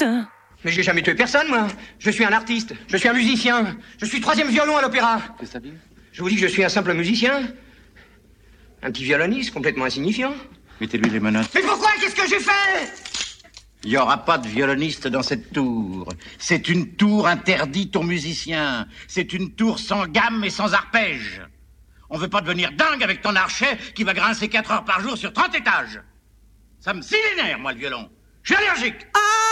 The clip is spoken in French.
Mais j'ai jamais tué personne, moi. Je suis un artiste. Je suis un musicien. Je suis 3e violon à l'opéra. Qu'est-ce que ça veut dire? Je vous dis que je suis un simple musicien. Un petit violoniste complètement insignifiant. Mettez-lui les menottes. Mais pourquoi? Qu'est-ce que j'ai fait? Il n'y aura pas de violoniste dans cette tour. C'est une tour interdite aux musiciens. C'est une tour sans gamme et sans arpège. On veut pas devenir dingue avec ton archet qui va grincer 4 heures par jour sur 30 étages. Ça me scie les nerfs, moi, le violon. Je suis allergique.